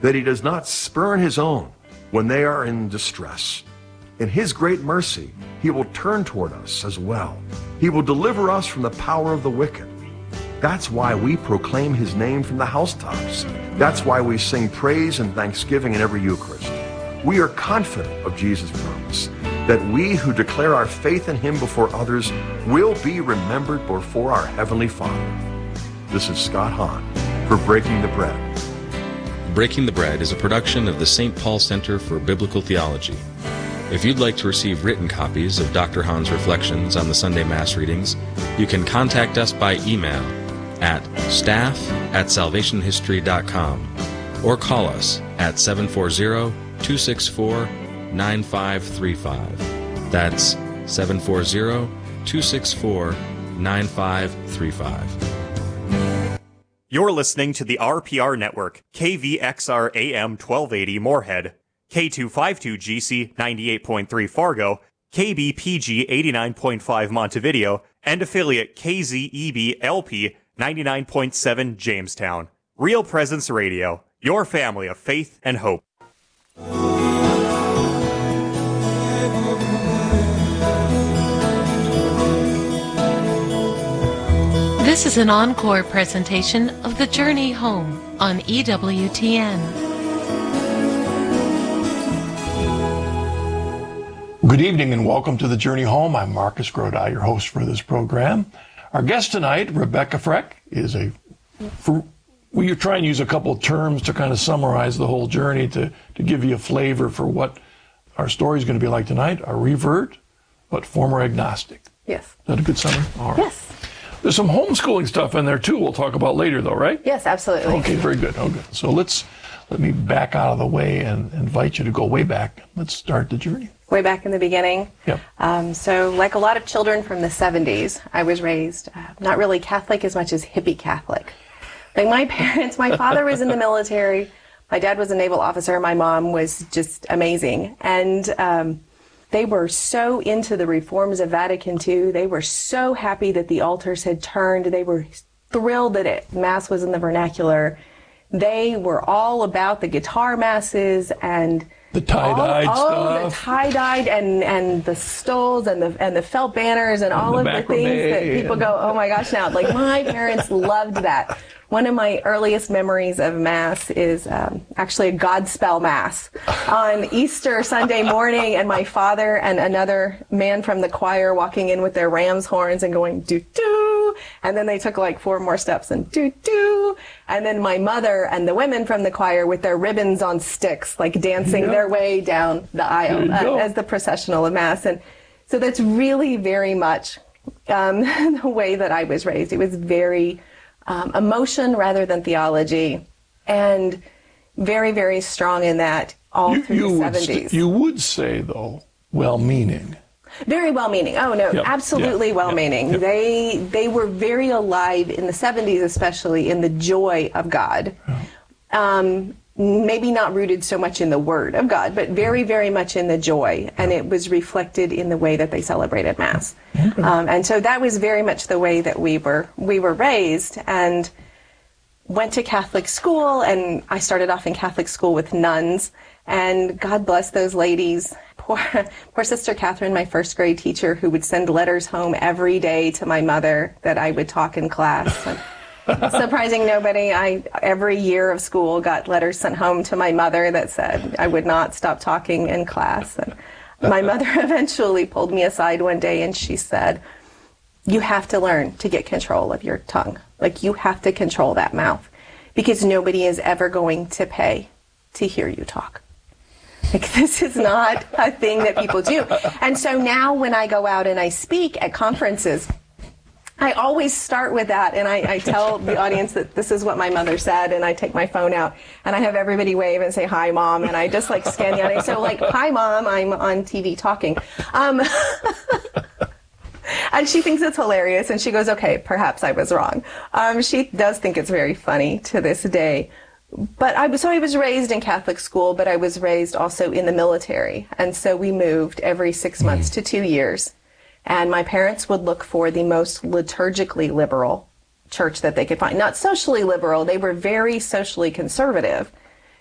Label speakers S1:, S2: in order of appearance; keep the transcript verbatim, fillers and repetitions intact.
S1: that he does not spurn his own when they are in distress. In his great mercy, he will turn toward us as well. He will deliver us from the power of the wicked. That's why we proclaim his name from the housetops. That's why we sing praise and thanksgiving in every Eucharist. We are confident of Jesus' promise that we who declare our faith in him before others will be remembered before our Heavenly Father. This is Scott Hahn for Breaking the Bread.
S2: Breaking the Bread is a production of the Saint Paul Center for Biblical Theology. If you'd like to receive written copies of Doctor Hahn's reflections on the Sunday Mass readings, you can contact us by email at staff at salvationhistory dot com or call us at seven four zero, two six four, nine five three five. That's seven four zero, two six four, nine five three five.
S3: You're listening to the R P R Network, K V X R A M twelve eighty Moorhead, K two fifty-two G C ninety-eight point three Fargo, K B P G eighty-nine point five Montevideo, and affiliate K Z E B L P ninety-nine point seven Jamestown. Real Presence Radio, your family of faith and hope.
S4: This is an encore presentation of The Journey Home on E W T N.
S5: Good evening and welcome to The Journey Home. I'm Marcus Grodi, your host for this program. Our guest tonight, Rebecca Freck, is a... For, we try and use a couple of terms to kind of summarize the whole journey to, to give you a flavor for what our story is going to be like tonight. A revert, but former agnostic.
S6: Yes.
S5: Is that a good summary? All right.
S6: Yes.
S5: There's some homeschooling stuff in there, too, we'll talk about later, though, right?
S6: Yes, absolutely.
S5: Okay, very good. Oh, good. So let's, let me back out of the way and invite you to go way back. Let's start the journey.
S6: Way back in the beginning.
S5: Yep.
S6: Um, so like a lot of children from the seventies, I was raised uh, not really Catholic as much as hippie Catholic. Like my parents, my father was in the military, my dad was a naval officer, my mom was just amazing. And um, they were so into the reforms of Vatican Two. They were so happy that the altars had turned. They were thrilled that it, Mass was in the vernacular. They were all about the guitar masses and
S5: the tie-dyed
S6: all,
S5: stuff.
S6: Oh, the tie-dyed and, and the stoles and the and the felt banners and, and all the of the things that people go, oh my gosh, now. Like my parents loved that. One of my earliest memories of Mass is um, actually a Godspell Mass on Easter Sunday morning, and my father and another man from the choir walking in with their ram's horns and going doo-doo, and then they took like four more steps and doo-doo, and then my mother and the women from the choir with their ribbons on sticks, like dancing
S5: yeah.
S6: their way down the aisle uh, as the processional of Mass. And so that's really very much um, the way that I was raised. It was very... Um, emotion rather than theology, and very, very strong in that all
S5: you,
S6: through
S5: you
S6: the
S5: would
S6: seventies.
S5: St- you would say, though, well-meaning.
S6: Very well-meaning. Oh, no,
S5: yep.
S6: absolutely
S5: yep.
S6: well-meaning.
S5: Yep.
S6: They they were very alive in the seventies, especially in the joy of God.
S5: Yep.
S6: Um, maybe not rooted so much in the Word of God, but very, very much in the joy, and it was reflected in the way that they celebrated Mass.
S5: Okay.
S6: Um, and so that was very much the way that we were we were raised, and went to Catholic school, and I started off in Catholic school with nuns, and God bless those ladies. Poor, poor Sister Catherine, my first grade teacher, who would send letters home every day to my mother that I would talk in class. And, surprising nobody, I every year of school got letters sent home to my mother that said I would not stop talking in class. And my mother eventually pulled me aside one day and she said, you have to learn to get control of your tongue. Like, you have to control that mouth, because nobody is ever going to pay to hear you talk. Like, this is not a thing that people do. And so now when I go out and I speak at conferences, I always start with that, and I, I tell the audience that this is what my mother said, and I take my phone out, and I have everybody wave and say, hi, Mom, and I just, like, scan the audience. So, like, hi, Mom, I'm on T V talking. Um, and she thinks it's hilarious, and she goes, okay, perhaps I was wrong. Um, she does think it's very funny to this day. But I was, so I was raised in Catholic school, but I was raised also in the military, and so we moved every six months to two years. And my parents would look for the most liturgically liberal church that they could find. Not socially liberal, they were very socially conservative,